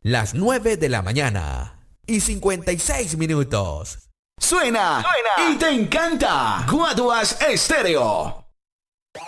las 9 de la mañana y 56 minutos. Suena y te encanta. Guaduas Estéreo.